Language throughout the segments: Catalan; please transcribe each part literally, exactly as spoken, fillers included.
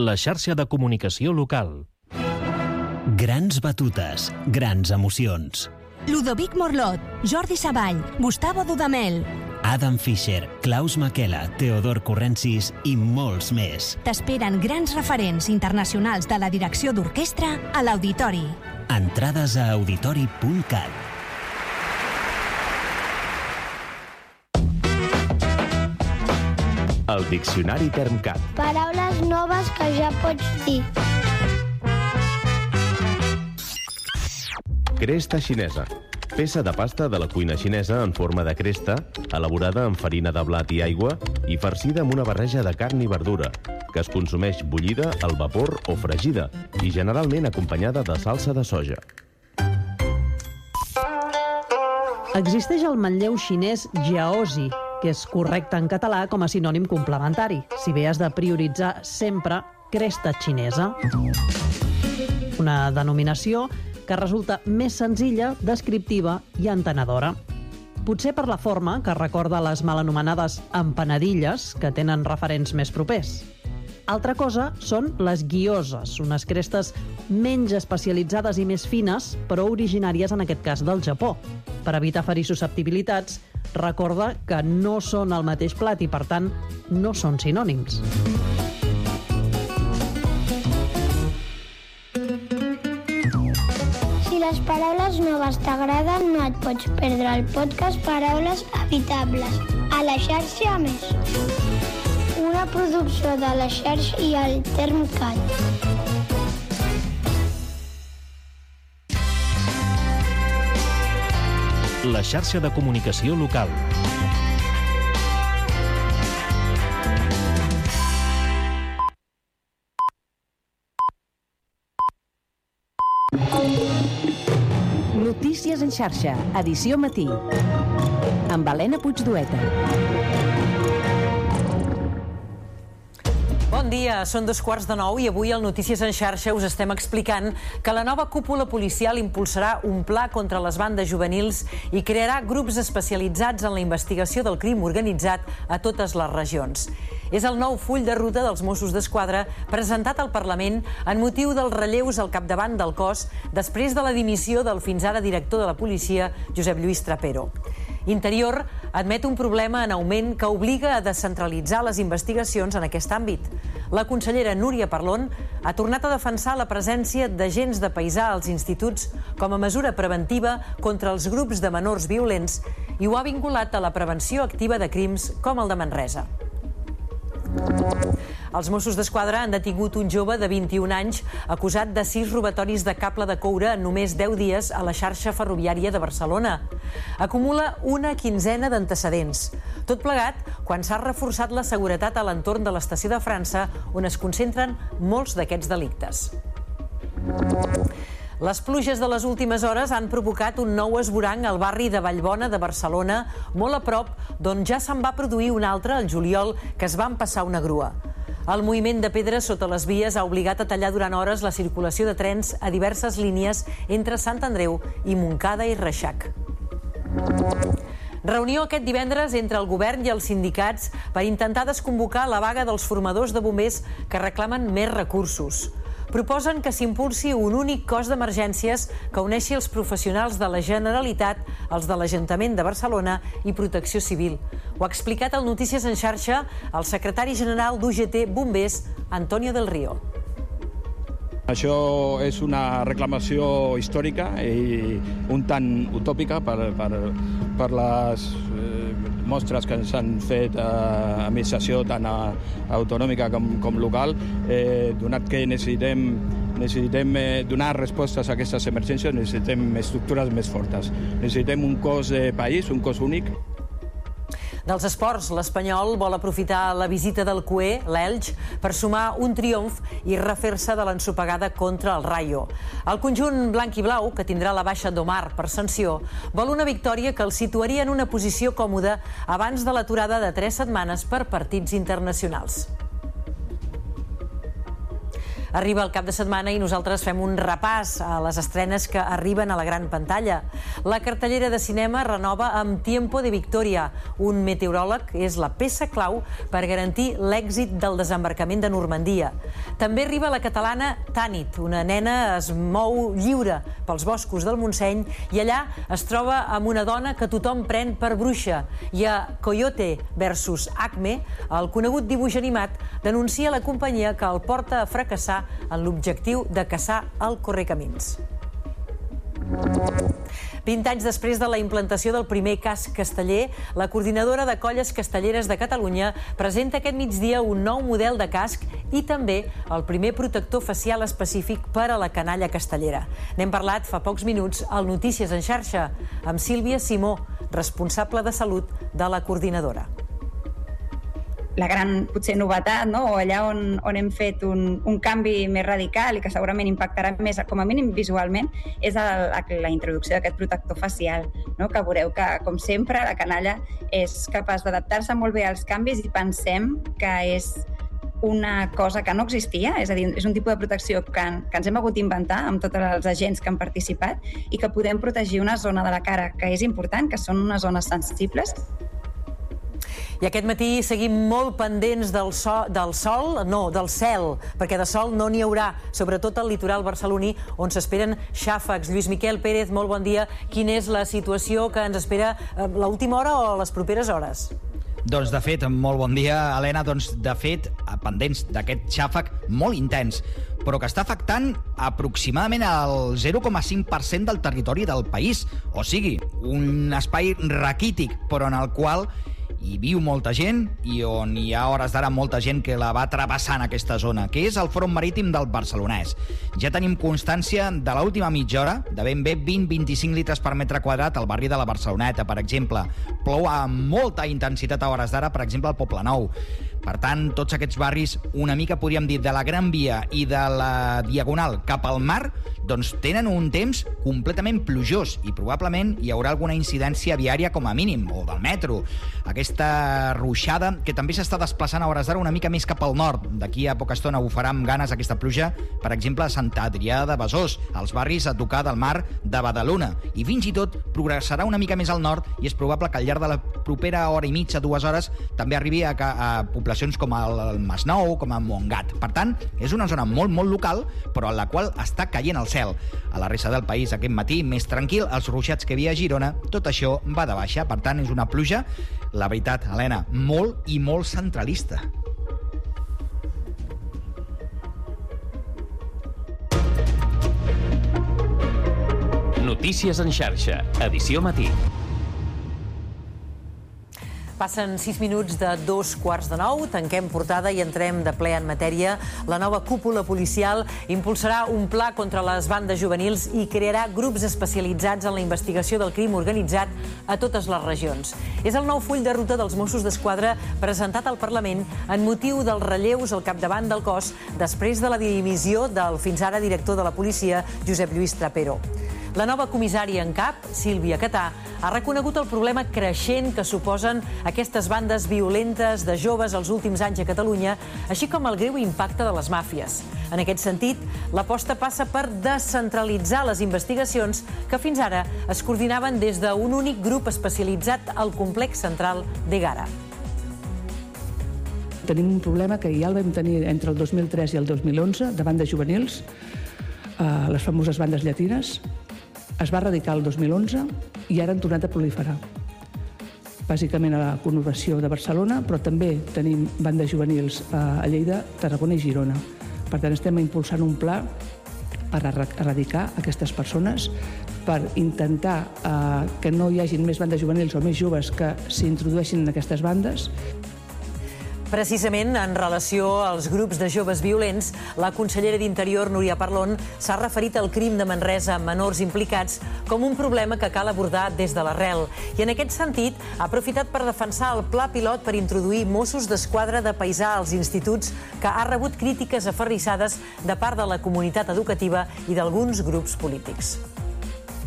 la xarxa de comunicació local. Grans batutes, grans emocions. Ludovic Morlot, Jordi Savall, Gustavo Dudamel, Adam Fischer, Klaus Makela, Teodor Corrensis i molts més. T'esperen grans referents internacionals de la direcció d'orquestra a l'Auditori. Entrades a auditori punt cat. El Diccionari TermCat. Paraules noves que ja pots dir. Cresta xinesa. Peça de pasta de la cuina xinesa en forma de cresta, elaborada amb farina de blat i aigua i farcida amb una barreja de carn i verdura, que es consumeix bullida, al vapor o fregida i generalment acompanyada de salsa de soja. Existeix el manlleu xinès jiaozi, que és correcte en català com a sinònim complementari, si bé has de prioritzar sempre cresta xinesa. Una denominació que resulta més senzilla, descriptiva i entenedora. Potser per la forma, que recorda les mal anomenades empanadilles, que tenen referents més propers. Altra cosa són les guioses, unes crestes menys especialitzades i més fines, però originàries en aquest cas del Japó. Per evitar ferir susceptibilitats, recorda que no són el mateix plat i, per tant, no són sinònims. Si les paraules noves t'agraden, no et pots perdre el podcast Paraules Habitables a la xarxa Més. Una producció de la xarxa i el TermCat. La xarxa de comunicació local. Notícies en xarxa, edició matí. Amb Helena Puigdueta. Bon dia, són dos quarts de nou i avui al Notícies en xarxa us estem explicant que la nova cúpula policial impulsarà un pla contra les bandes juvenils i crearà grups especialitzats en la investigació del crim organitzat a totes les regions. És el nou full de ruta dels Mossos d'Esquadra presentat al Parlament en motiu dels relleus al capdavant del cos després de la dimissió del fins ara director de la policia, Josep Lluís Trapero. Interior admet un problema en augment que obliga a descentralitzar les investigacions en aquest àmbit. La consellera Núria Parlon ha tornat a defensar la presència d'agents de paisà als instituts com a mesura preventiva contra els grups de menors violents i ho ha vinculat a la prevenció activa de crims com el de Manresa. Els Mossos d'Esquadra han detingut un jove de vint-i-un anys acusat de sis robatoris de cable de coure en només deu dies a la xarxa ferroviària de Barcelona. Acumula una quinzena d'antecedents. Tot plegat quan s'ha reforçat la seguretat a l'entorn de l'estació de França, on es concentren molts d'aquests delictes. Les pluges de les últimes hores han provocat un nou esvoranc al barri de Vallbona de Barcelona, molt a prop d'on ja se'n va produir un altre al juliol que es va empassar una grua. El moviment de pedres sota les vies ha obligat a tallar durant hores la circulació de trens a diverses línies entre Sant Andreu i Montcada i Reixac. Reunió aquest divendres entre el govern i els sindicats per intentar desconvocar la vaga dels formadors de bombers que reclamen més recursos. Proposen que s'impulsi un únic cos d'emergències que uneixi els professionals de la Generalitat, els de l'Ajuntament de Barcelona i Protecció Civil. Ho ha explicat al Notícies en xarxa el secretari general d'U G T Bombers, Antonio del Río. Això és una reclamació històrica i un tant utòpica per, per, per les eh, mostres que s'han fet a administració tant a, autonòmica com, com local, eh, donat que necessitem, necessitem eh, donar respostes a aquestes emergències, necessitem estructures més fortes. Necessitem un cos de país, un cos únic. Dels esports, l'Espanyol vol aprofitar la visita del cuer, l'Elx, per sumar un triomf i refer-se de l'ensopegada contra el Rayo. El conjunt blanc i blau, que tindrà la baixa d'Omar per sanció, vol una victòria que el situaria en una posició còmoda abans de l'aturada de tres setmanes per partits internacionals. Arriba el cap de setmana i nosaltres fem un repàs a les estrenes que arriben a la gran pantalla. La cartellera de cinema renova amb Tiempo de Victoria. Un meteoròleg és la peça clau per garantir l'èxit del desembarcament de Normandia. També arriba la catalana Tanit. Una nena es mou lliure pels boscos del Montseny i allà es troba amb una dona que tothom pren per bruixa. I a Coyote versus Acme, el conegut dibuix animat denuncia la companyia que el porta a fracassar en l'objectiu de caçar el correcamins. vint anys després de la implantació del primer casc casteller, la Coordinadora de Colles Castelleres de Catalunya presenta aquest migdia un nou model de casc i també el primer protector facial específic per a la canalla castellera. N'hem parlat fa pocs minuts al Notícies en xarxa amb Sílvia Simó, responsable de salut de la Coordinadora. La gran, potser, novetat, no? O allà on, on hem fet un, un canvi més radical i que segurament impactarà més, com a mínim visualment, és el, la introducció d'aquest protector facial, no? Que veureu que, com sempre, la canalla és capaç d'adaptar-se molt bé als canvis i pensem que és una cosa que no existia, és a dir, és un tipus de protecció que, que ens hem hagut d'inventar amb tots els agents que han participat i que podem protegir una zona de la cara que és important, que són unes zones sensibles. I aquest matí seguim molt pendents del, so, del sol, no, del cel, perquè de sol no n'hi haurà, sobretot al litoral barceloní, on s'esperen xàfecs. Lluís Miquel Pérez, molt bon dia. Quina és la situació que ens espera a l'última hora o a les properes hores? Doncs, de fet, molt bon dia, Helena. Doncs, de fet, pendents d'aquest xàfec molt intens, però que està afectant aproximadament el zero coma cinc per cent del territori del país. O sigui, un espai raquític, però en el qual hi viu molta gent i on hi ha hores d'ara molta gent que la va travessant aquesta zona, que és el front marítim del Barcelonès. Ja tenim constància de l'última mitja hora de ben bé vint a vint-i-cinc litres per metre quadrat al barri de la Barceloneta, per exemple. Plou amb molta intensitat a hores d'ara, per exemple, al Poblenou. Per tant, tots aquests barris, una mica podríem dir de la Gran Via i de la Diagonal cap al mar, doncs tenen un temps completament plujós i probablement hi haurà alguna incidència viària com a mínim, o del metro. Aquesta ruixada, que també s'està desplaçant a hores d'ara una mica més cap al nord. D'aquí a poca estona bufarà amb ganes aquesta pluja, per exemple, a Sant Adrià de Besòs, als barris a tocar del mar de Badalona. I fins i tot progressarà una mica més al nord i és probable que al llarg de la propera hora i mitja, dues hores, també arribi a, a poblacions com el Masnou, com a Montgat. Per tant, és una zona molt, molt local, però en la qual està caient el cel. A la resta del país, aquest matí, més tranquil, els ruixats que hi havia a Girona, tot això va de baixa. Per tant, és una pluja, la veritat, Helena, molt i molt centralista. Notícies en xarxa, edició matí. Passen sis minuts de dos quarts de nou, tanquem portada i entrem de ple en matèria. La nova cúpula policial impulsarà un pla contra les bandes juvenils i crearà grups especialitzats en la investigació del crim organitzat a totes les regions. És el nou full de ruta dels Mossos d'Esquadra presentat al Parlament en motiu dels relleus al capdavant del cos després de la dimissió del fins ara director de la policia, Josep Lluís Trapero. La nova comissària en cap, Sílvia Catà, ha reconegut el problema creixent que suposen aquestes bandes violentes de joves els últims anys a Catalunya, així com el greu impacte de les màfies. En aquest sentit, l'aposta passa per descentralitzar les investigacions que fins ara es coordinaven des d'un únic grup especialitzat al complex central d'Egara. Tenim un problema que ja el vam tenir entre el dos mil tres i el dos mil onze, de bandes juvenils, eh, les famoses bandes llatines. Es va erradicar el dos mil onze i ara han tornat a proliferar. Bàsicament a la conurbació de Barcelona, però també tenim bandes juvenils a Lleida, Tarragona i Girona. Per tant, estem impulsant un pla per erradicar aquestes persones, per intentar eh, que no hi hagin més bandes juvenils o més joves que s'introdueixin en aquestes bandes. Precisament en relació als grups de joves violents, la consellera d'Interior, Núria Parlon, s'ha referit al crim de Manresa amb menors implicats com un problema que cal abordar des de l'arrel. I en aquest sentit, ha aprofitat per defensar el pla pilot per introduir Mossos d'Esquadra de paisà als instituts, que ha rebut crítiques aferrissades de part de la comunitat educativa i d'alguns grups polítics.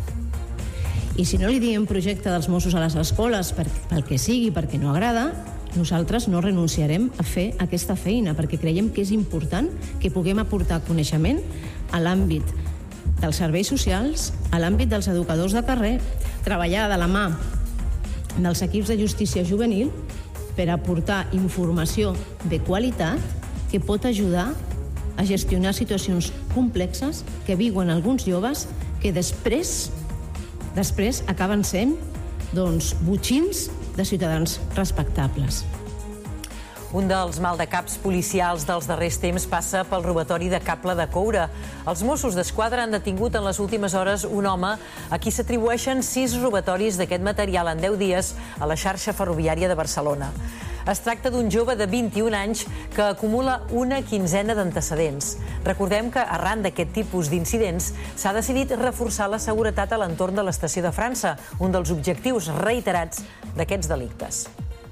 I si no li diem projecte dels Mossos a les escoles pel que sigui, perquè no agrada, nosaltres no renunciarem a fer aquesta feina perquè creiem que és important que puguem aportar coneixement a l'àmbit dels serveis socials, a l'àmbit dels educadors de carrer, treballar de la mà dels equips de justícia juvenil per aportar informació de qualitat que pot ajudar a gestionar situacions complexes que viuen alguns joves que després, després acaben sent doncs, botxins de ciutadans respectables. Un dels maldecaps policials dels darrers temps passa pel robatori de cable de coure. Els Mossos d'Esquadra han detingut en les últimes hores un home a qui s'atribueixen sis robatoris d'aquest material en deu dies a la xarxa ferroviària de Barcelona. Es tracta d'un jove de vint-i-un anys que acumula una quinzena d'antecedents. Recordem que arran d'aquest tipus d'incidents s'ha decidit reforçar la seguretat a l'entorn de l'estació de França, un dels objectius reiterats d'aquests delictes.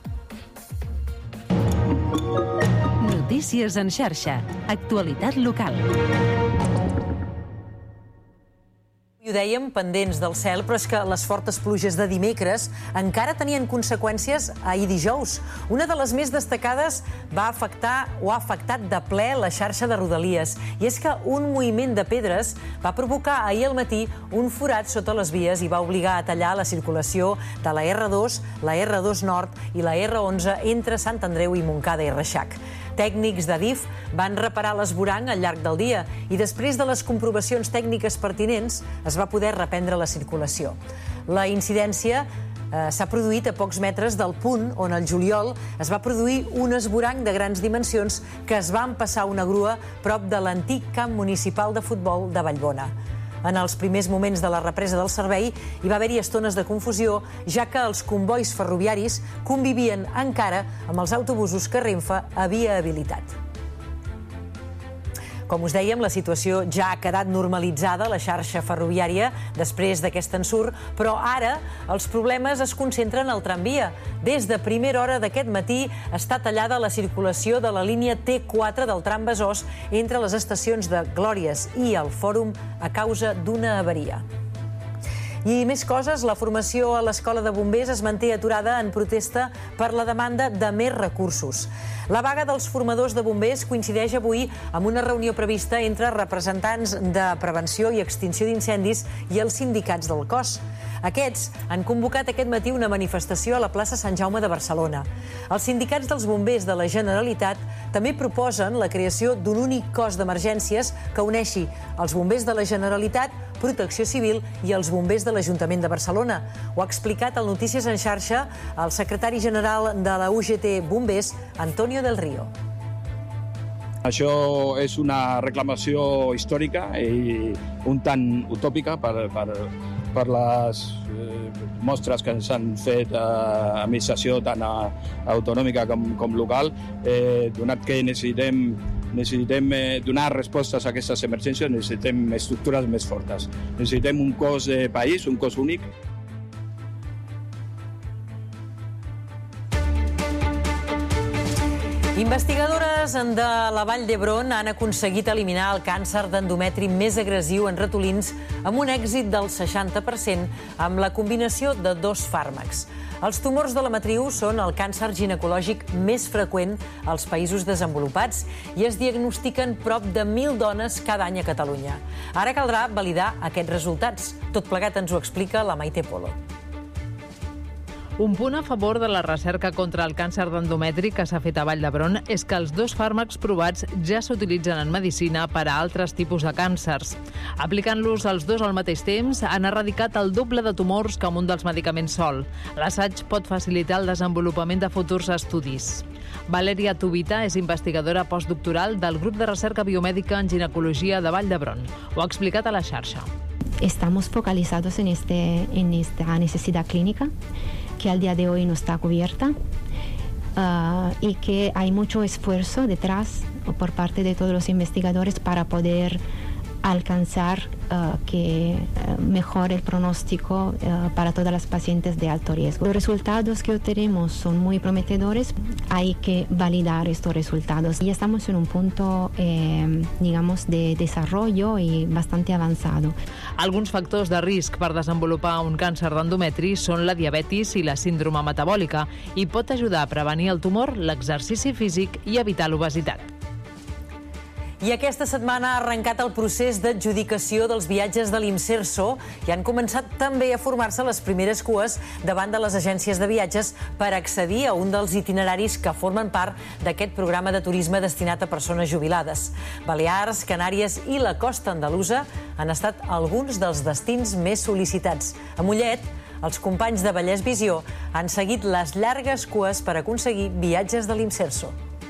Notícies en xarxa. Actualitat local. I ho dèiem, pendents del cel, però és que les fortes pluges de dimecres encara tenien conseqüències ahir dijous. Una de les més destacades va afectar o ha afectat de ple la xarxa de Rodalies. I és que un moviment de pedres va provocar ahir al matí un forat sota les vies i va obligar a tallar la circulació de la erre dos, la erre dos Nord i la erre onze entre Sant Andreu i Montcada i Reixac. Tècnics d'Adif van reparar l'esvoranc al llarg del dia i després de les comprovacions tècniques pertinents es va poder reprendre la circulació. La incidència eh, s'ha produït a pocs metres del punt on el juliol es va produir un esvoranc de grans dimensions que es va empassar una grua prop de l'antic camp municipal de futbol de Vallbona. En els primers moments de la represa del servei hi va haver-hi estones de confusió, ja que els convois ferroviaris convivien encara amb els autobusos que Renfe havia habilitat. Com us dèiem, la situació ja ha quedat normalitzada a la xarxa ferroviària després d'aquest ensurt, però ara els problemes es concentren al tramvia. Des de primera hora d'aquest matí està tallada la circulació de la línia T quatre del tram Besòs entre les estacions de Glòries i el Fòrum a causa d'una avaria. I més coses, la formació a l'Escola de Bombers es manté aturada en protesta per la demanda de més recursos. La vaga dels formadors de bombers coincideix avui amb una reunió prevista entre representants de prevenció i extinció d'incendis i els sindicats del cos. Aquests han convocat aquest matí una manifestació a la plaça Sant Jaume de Barcelona. Els sindicats dels bombers de la Generalitat també proposen la creació d'un únic cos d'emergències que uneixi els bombers de la Generalitat, Protecció Civil i els bombers de l'Ajuntament de Barcelona. Ho ha explicat al Notícies en xarxa el secretari general de la U G T Bombers, Antonio del Río. Això és una reclamació històrica i un tant utòpica per, per, per les eh, mostres que s'han fet a administració tant a, autonòmica com, com local, eh, donat que necessitem Necessitem eh, donar respostes a aquestes emergències, necessitem estructures més fortes. Necessitem un cos de país, un cos únic. Investigadores de la Vall d'Hebron han aconseguit eliminar el càncer d'endometri més agressiu en ratolins amb un èxit del seixanta per cent amb la combinació de dos fàrmacs. Els tumors de la matriu són el càncer ginecològic més freqüent als països desenvolupats i es diagnostiquen prop de mil dones cada any a Catalunya. Ara caldrà validar aquests resultats. Tot plegat ens ho explica la Maite Polo. Un punt a favor de la recerca contra el càncer d'endometri que s'ha fet a Vall d'Hebron és que els dos fàrmacs provats ja s'utilitzen en medicina per a altres tipus de càncers. Aplicant-los els dos al mateix temps, han erradicat el doble de tumors que amb un dels medicaments sol. L'assaig pot facilitar el desenvolupament de futurs estudis. Valeria Tubita és investigadora postdoctoral del grup de recerca biomèdica en ginecologia de Vall d'Hebron. Ho ha explicat a la xarxa. Estamos focalizados en, este, en esta necesidad clínica que al día de hoy no está cubierta uh, y que hay mucho esfuerzo detrás por parte de todos los investigadores para poder alcanzar uh, que uh, mejore el pronóstico uh, para todas las pacientes de alto riesgo. Los resultados que obtenemos son muy prometedores, hay que validar estos resultados. Ya estamos en un punto, eh, digamos, de desarrollo y bastante avanzado. Alguns factors de risc per desenvolupar un càncer d'endometri són la diabetis i la síndrome metabòlica i pot ajudar a prevenir el tumor, l'exercici físic i evitar l'obesitat. I aquesta setmana ha arrencat el procés d'adjudicació dels viatges de l'Imserso i han començat també a formar-se les primeres cues davant de les agències de viatges per accedir a un dels itineraris que formen part d'aquest programa de turisme destinat a persones jubilades. Balears, Canàries i la costa andalusa han estat alguns dels destins més sol·licitats. A Mollet, els companys de Vallès Visió han seguit les llargues cues per aconseguir viatges de l'Imserso.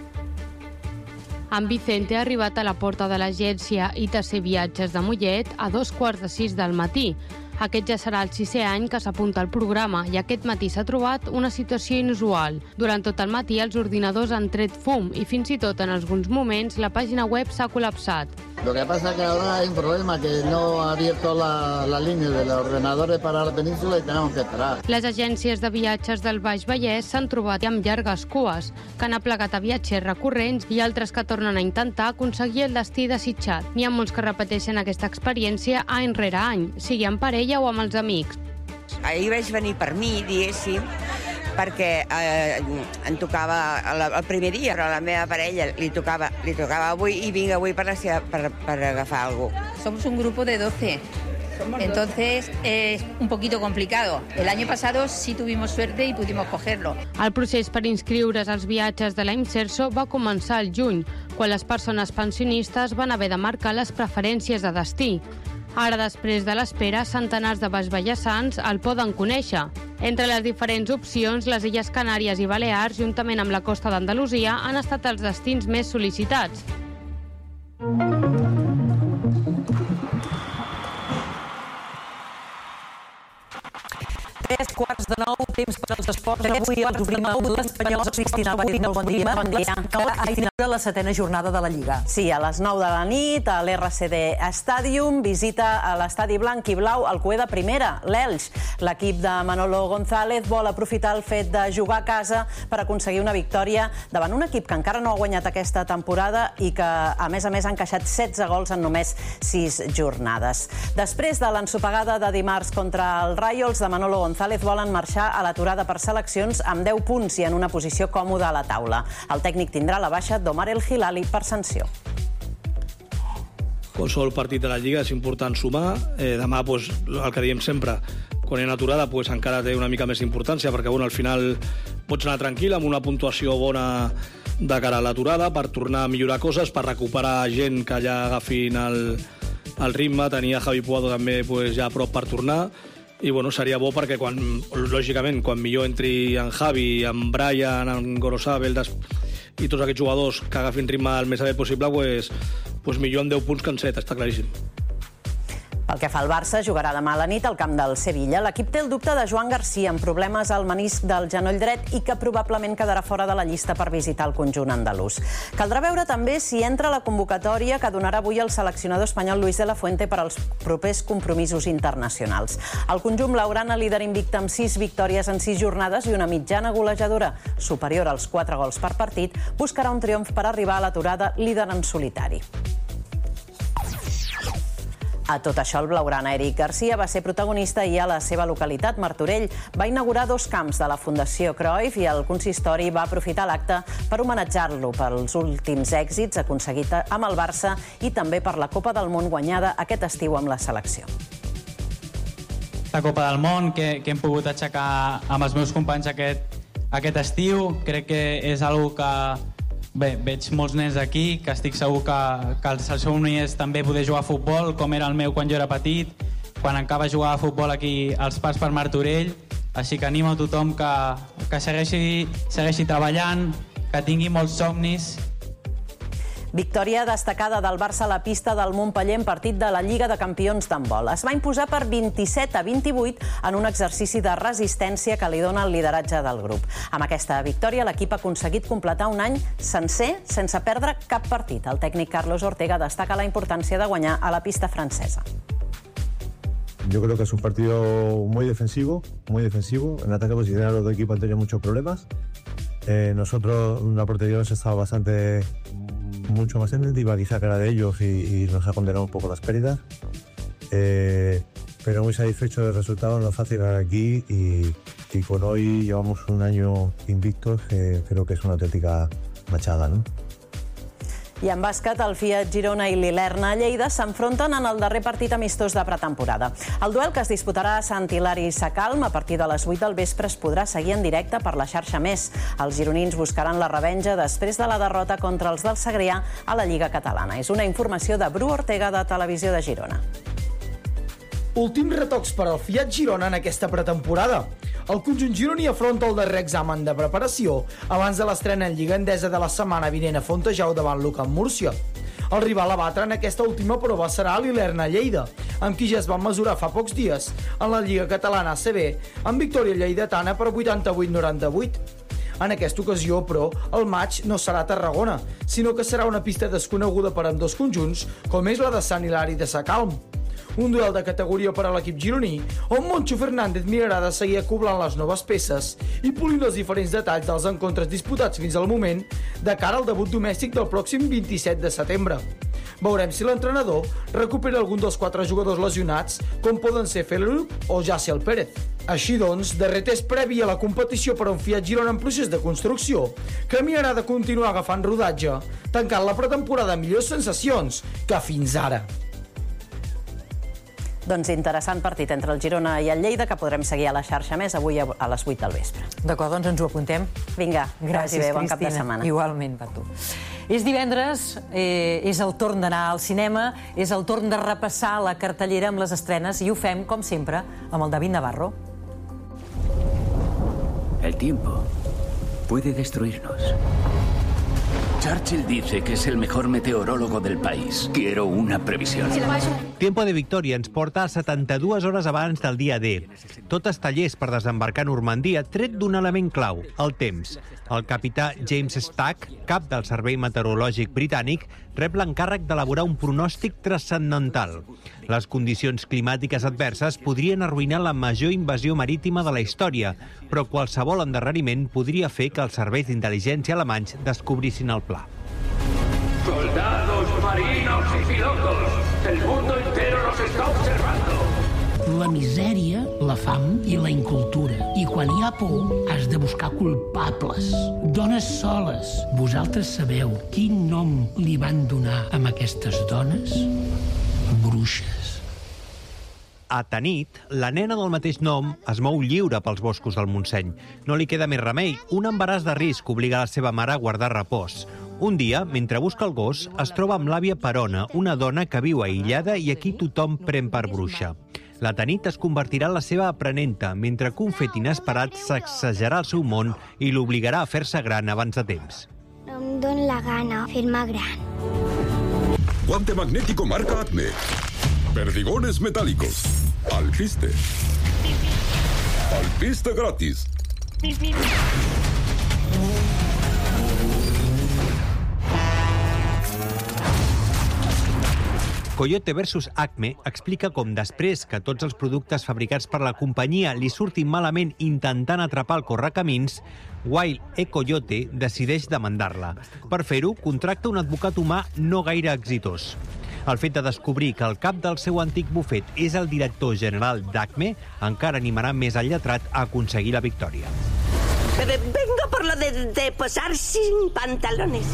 En Vicente ha arribat a la porta de l'agència I T C Viatges de Mollet a dos quarts de sis del matí. Aquest ja serà el sisè any que s'apunta al programa i aquest matí s'ha trobat una situació inusual. Durant tot el matí els ordinadors han tret fum i fins i tot en alguns moments la pàgina web s'ha col·lapsat. Lo que pasa es que ahora hay un problema, que no ha abierto la, la línea de los ordenadores para la península y tenemos que esperar. Les agències de viatges del Baix Vallès s'han trobat amb llargues cues, que han aplegat a viatgers recurrents i altres que tornen a intentar aconseguir el destí desitjat. N'hi ha molts que repeteixen aquesta experiència any rere any, sigui en parella o amb els amics. Ahir vaig venir per mi, diguéssim, perquè eh, em tocava el, el primer dia, però a la meva parella li tocava, li tocava avui i vinc avui per, la seva, per, per agafar alguna cosa. Somos un grupo de doce, entonces es un poquito complicado. El año pasado sí tuvimos suerte y pudimos cogerlo. El procés per inscriure's als viatges de la Imserso va començar al juny, quan les persones pensionistes van haver de marcar les preferències de destí. Ara, després de l'espera, centenars de baixvallesans el poden conèixer. Entre les diferents opcions, les Illes Canàries i Balears, juntament amb la costa d'Andalusia, han estat els destins més sol·licitats. Tres quarts de nou, temps per als esports. Avui els obrim a l'Espanyol. Cristina, bon dia. Bon dia. A la setena jornada de la Lliga. Sí, a les nou de la nit, a l'R C D Stadium, visita a l'estadi blanc i blau el Cué de primera, l'Elx. L'equip de Manolo González vol aprofitar el fet de jugar a casa per aconseguir una victòria davant un equip que encara no ha guanyat aquesta temporada i que, a més a més, ha encaixat setze gols en només sis jornades. Després de l'ensopegada de dimarts contra el Rayo, els de Manolo González volen marxar a l'aturada per seleccions amb deu punts i en una posició còmoda a la taula. El tècnic tindrà la baixa d'Omar El Hilali per sanció. Qualsevol partit de la Lliga és important sumar. Eh, demà, pues, el que diem sempre, quan hi ha una aturada, pues, encara té una mica més importància, perquè bueno, al final pots anar tranquil amb una puntuació bona de cara a l'aturada per tornar a millorar coses, per recuperar gent que ja agafin el, el ritme. Tenia Javi Puado també pues, ja a prop per tornar. I bueno, seria bo perquè, quan, lògicament, quan millor entri en Javi, en Brian, en Gorosabel i tots aquests jugadors que agafin ritme el més aviat possible, pues, pues millor amb deu punts que en set, està claríssim. Pel que fa al Barça, jugarà demà a la nit al camp del Sevilla. L'equip té el dubte de Joan Garcia amb problemes al menisc del genoll dret i que probablement quedarà fora de la llista per visitar el conjunt andalús. Caldrà veure també si entra la convocatòria que donarà avui el seleccionador espanyol Luis de la Fuente per als propers compromisos internacionals. El conjunt blaugrana, líder invicte amb sis victòries en sis jornades i una mitjana golejadora superior als quatre gols per partit, buscarà un triomf per arribar a l'aturada líder en solitari. A tot això, el blaugrana Eric Garcia va ser protagonista i a la seva localitat, Martorell. Va inaugurar dos camps de la Fundació Cruyff i el consistori va aprofitar l'acte per homenatjar-lo pels últims èxits aconseguits amb el Barça i també per la Copa del Món guanyada aquest estiu amb la selecció. La Copa del Món que, que hem pogut aixecar amb els meus companys aquest, aquest estiu, crec que és una cosa que bé, veig molts nens aquí, que estic segur que, que el seu somni és també poder jugar a futbol, com era el meu quan jo era petit, quan encara jugava a futbol aquí als Parcs per Martorell. Així que animo a tothom que, que segueixi, segueixi treballant, que tingui molts somnis. Victòria destacada del Barça a la pista del Montpeller en partit de la Lliga de Campions d'handbol. Es va imposar per vint-i-set a vint-i-vuit en un exercici de resistència que li dona el lideratge del grup. Amb aquesta victòria, l'equip ha aconseguit completar un any sencer sense perdre cap partit. El tècnic Carlos Ortega destaca la importància de guanyar a la pista francesa. Yo creo que es un partido muy defensivo, muy defensivo. En ataque posicional los dos equipos han tenido muchos problemas. Eh, nosotros, la portería nos ha estado bastante, mucho más inventiva quizá que la de ellos y, y nos ha condenado un poco las pérdidas. Eh, pero muy satisfecho del resultado, no es fácil ganar aquí y, y con hoy llevamos un año invictos, eh, creo que es una auténtica machada, ¿no? I en bàsquet, el Fiat Girona i l'Ilerna a Lleida s'enfronten en el darrer partit amistós de pretemporada. El duel que es disputarà a Sant Hilari Sacalm a partir de les vuit del vespre es podrà seguir en directe per la xarxa Més. Els gironins buscaran la revenja després de la derrota contra els del Segrià a la Lliga Catalana. És una informació de Bru Ortega, de Televisió de Girona. Últims retocs per al Fiat Girona en aquesta pretemporada. El conjunt gironí afronta el darrer examen de preparació abans de l'estrena en Lliga Endesa de la setmana vinent a Fontejau davant l'U C A M Múrcia. El rival a batre en aquesta última prova serà l'Ilerna Lleida, amb qui ja es van mesurar fa pocs dies en la Lliga Catalana A C B, amb victòria lleidatana per vuitanta-vuit a noranta-vuit. En aquesta ocasió, però, el matx no serà a Tarragona, sinó que serà una pista desconeguda per ambdós conjunts, com és la de Sant Hilari de Sacalm. Un duel de categoria per a l'equip gironí, on Moncho Fernández mirarà de seguir acoblant les noves peces i polint els diferents detalls dels encontres disputats fins al moment de cara al debut domèstic del pròxim vint-i-set de setembre. Veurem si l'entrenador recupera algun dels quatre jugadors lesionats, com poden ser Felerup o Jaciel Pérez. Així doncs, darrer test previ a la competició per a un Fiat Girona en procés de construcció, que mirarà de continuar agafant rodatge, tancant la pretemporada amb millors sensacions que fins ara. Doncs interessant partit entre el Girona i el Lleida, que podrem seguir a la xarxa Més avui a les vuit del vespre. D'acord, doncs ens ho apuntem. Vinga, gràcies, bé, bon Cristina. cap de setmana. Igualment, per tu. És divendres, eh, és el torn d'anar al cinema, és el torn de repassar la cartellera amb les estrenes i ho fem, com sempre, amb el David Navarro. El tiempo puede destruirnos. Churchill dice que es el mejor meteorólogo del país. Quiero una previsión. Tiempo de Victòria ens porta a setanta-dues hores abans del dia D. Tot està llest per desembarcar a Normandia, tret d'un element clau, el temps. El capità James Stack, cap del Servei Meteorològic Britànic, rep l'encàrrec d'elaborar un pronòstic transcendental. Les condicions climàtiques adverses podrien arruïnar la major invasió marítima de la història, però qualsevol endarreriment podria fer que els serveis d'intel·ligència alemanys descobrissin el pla. Soldados, marinos y pilotos, el mundo entero los está observando. La misèria, la fam i la incultura. I quan hi ha por, has de buscar culpables. Dones soles. Vosaltres sabeu quin nom li van donar a aquestes dones? Bruixes. A Tanit, la nena del mateix nom es mou lliure pels boscos del Montseny. No li queda més remei. Un embaràs de risc obliga la seva mare a guardar repòs. Un dia, mentre busca el gos, es troba amb l'àvia Perona, una dona que viu aïllada i a qui tothom pren per bruixa. La Tanit es convertirà en la seva aprenenta, mentre que un fet inesperat sacsejarà el seu món i l'obligarà a fer-se gran abans de temps. No em dóna la gana fer-me gran. Guante magnético marca Acme. Perdigones metálicos. Alpiste. Alpiste gratis. Coyote versus Acme explica com després que tots els productes fabricats per la companyia li surtin malament intentant atrapar el correcamins, Wild e Coyote decideix demandar-la. Per fer-ho, contracta un advocat humà no gaire exitós. El fet de descobrir que el cap del seu antic bufet és el director general d'Acme encara animarà més al lletrat a aconseguir la victòria. Vengo por lo de, de posar sin pantalones.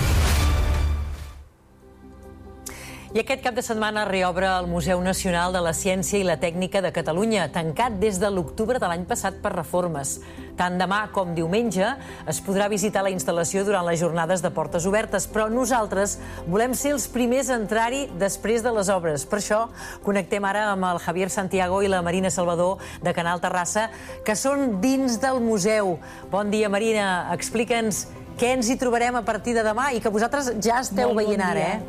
I aquest cap de setmana reobre el Museu Nacional de la Ciència i la Tècnica de Catalunya, tancat des de l'octubre de l'any passat per reformes. Tant demà com diumenge es podrà visitar la instal·lació durant les jornades de portes obertes, però nosaltres volem ser els primers a entrar-hi després de les obres. Per això connectem ara amb el Javier Santiago i la Marina Salvador de Canal Terrassa, que són dins del museu. Bon dia, Marina. Explica'ns què ens hi trobarem a partir de demà i que vosaltres ja esteu veient ara, eh?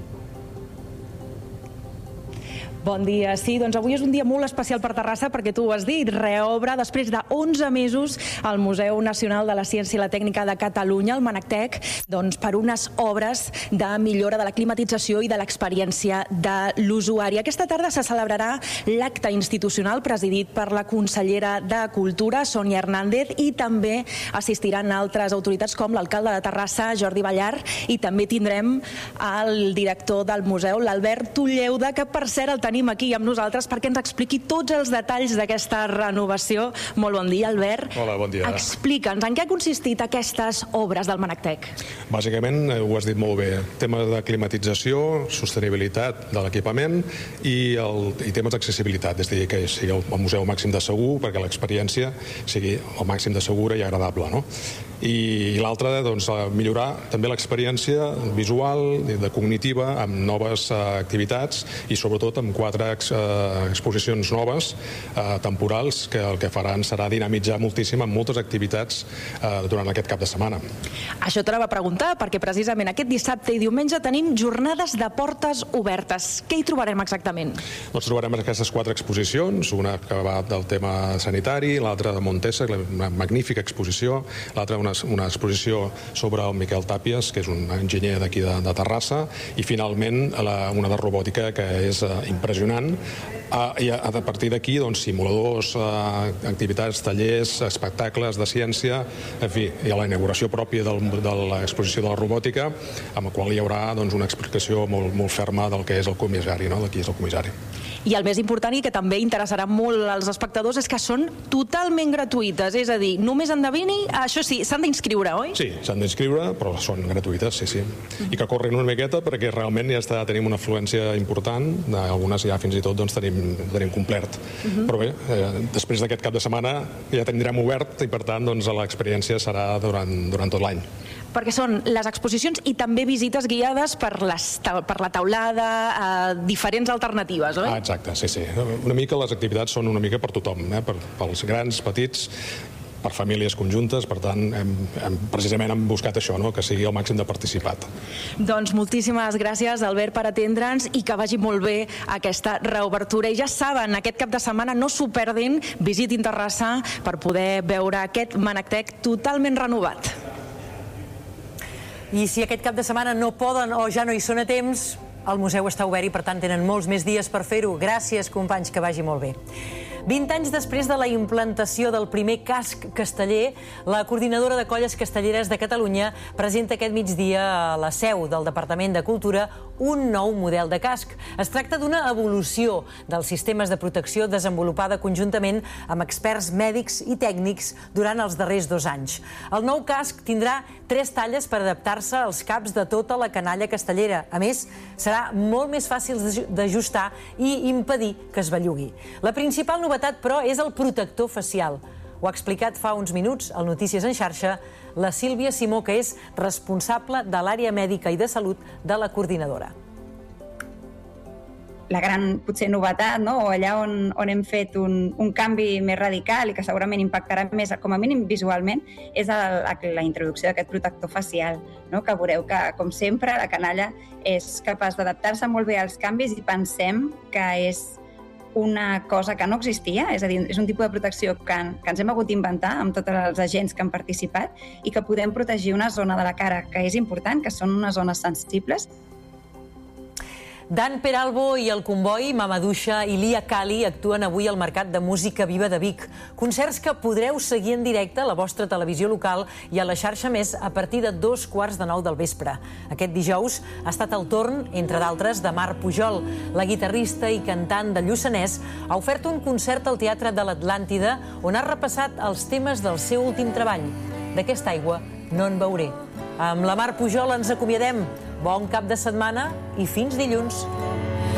Bon dia. Sí, doncs avui és un dia molt especial per Terrassa perquè tu ho has dit, reobre després de onze mesos al Museu Nacional de la Ciència i la Tècnica de Catalunya, el MANACTEC, doncs per unes obres de millora de la climatització i de l'experiència de l'usuari. Aquesta tarda se celebrarà l'acte institucional presidit per la consellera de Cultura, Sònia Hernández, i també assistiran altres autoritats com l'alcalde de Terrassa, Jordi Ballar, i també tindrem el director del museu, l'Albert Tulleuda, que per cert el tenim aquí amb nosaltres perquè ens expliqui tots els detalls d'aquesta renovació. Molt bon dia, Albert. Hola, bon dia. Explica'ns, en què ha consistit aquestes obres del MANACTEC? Bàsicament, ho has dit molt bé, temes de climatització, sostenibilitat de l'equipament i, el, i temes d'accessibilitat, és a dir, que sigui el museu màxim de segur perquè l'experiència sigui el màxim de segura i agradable, no? I l'altre, doncs, millorar també l'experiència visual, de cognitiva, amb noves uh, activitats i sobretot amb quatre ex, uh, exposicions noves, uh, temporals, que el que faran serà dinamitzar moltíssim amb moltes activitats uh, durant aquest cap de setmana. Això te la va preguntar, perquè precisament aquest dissabte i diumenge tenim jornades de portes obertes. Què hi trobarem exactament? Doncs trobarem aquestes quatre exposicions, una que va del tema sanitari, l'altra de Montesa, una magnífica exposició, l'altra una, una exposició sobre el Miquel Tàpies, que és un enginyer d'aquí de, de Terrassa, i finalment la, una de robòtica que és uh, impressionant. Uh, I a, a partir d'aquí, doncs, simuladors, uh, activitats, tallers, espectacles de ciència, en fi, hi ha la inauguració pròpia del, de l'exposició de la robòtica, amb la qual hi haurà doncs, una explicació molt, molt ferma del que és el comissari, no? De qui és el comissari. I el més important i que també interessarà molt als espectadors és que són totalment gratuïtes, és a dir, només endevini, això sí, s'han d'inscriure, oi? Sí, s'han d'inscriure, però són gratuïtes, sí, sí. I que corrin una miqueta perquè realment ja està, tenim una afluència important, algunes ja fins i tot doncs, tenim, tenim complert. Uh-huh. Però bé, eh, després d'aquest cap de setmana ja tindrem obert i per tant doncs, l'experiència serà durant, durant tot l'any. Perquè són les exposicions i també visites guiades per, les, per la taulada, eh, diferents alternatives, oi? Ah, exacte, sí, sí. Una mica les activitats són una mica per tothom, eh? per, pels grans, petits, per famílies conjuntes, per tant, hem, hem, precisament hem buscat això, no? Que sigui el màxim de participat. Doncs moltíssimes gràcies, Albert, per atendre'ns i que vagi molt bé aquesta reobertura. I ja saben, aquest cap de setmana no s'ho perdin, visitin Terrassa per poder veure aquest MANACTEC totalment renovat. I si aquest cap de setmana no poden o ja no hi són a temps, el museu està obert i per tant tenen molts més dies per fer-ho. Gràcies, companys, que vagi molt bé. vint anys després de la implantació del primer casc casteller, la Coordinadora de Colles Castelleres de Catalunya presenta aquest migdia a la seu del Departament de Cultura un nou model de casc. Es tracta d'una evolució dels sistemes de protecció desenvolupada conjuntament amb experts mèdics i tècnics durant els darrers dos anys. El nou casc tindrà tres talles per adaptar-se als caps de tota la canalla castellera. A més, serà molt més fàcil d'ajustar i impedir que es bellugui. La principal novetat, però, és el protector facial. Ho ha explicat fa uns minuts al Notícies en xarxa la Sílvia Simó, que és responsable de l'àrea mèdica i de salut de la coordinadora. La gran, potser, novetat, no? O allà on, on hem fet un, un canvi més radical i que segurament impactarà més, com a mínim visualment, és el, la introducció d'aquest protector facial, no? Que veureu que, com sempre, la canalla és capaç d'adaptar-se molt bé als canvis i pensem que és una cosa que no existia, és a dir, és un tipus de protecció que, que ens hem hagut d'inventar amb tots els agents que han participat i que podem protegir una zona de la cara que és important, que són unes zones sensibles. Dan Peralbo i el comboi Mamadouxa i Lia Kali actuen avui al Mercat de Música Viva de Vic. Concerts que podreu seguir en directe a la vostra televisió local i a la xarxa Més a partir de dos quarts de nou del vespre. Aquest dijous ha estat el torn, entre d'altres, de Mar Pujol. La guitarrista i cantant de Lluçanès ha ofert un concert al Teatre de l'Atlàntida on ha repassat els temes del seu últim treball. D'aquesta aigua no en veuré. Amb la Mar Pujol ens acomiadem. Bon cap de setmana i fins dilluns.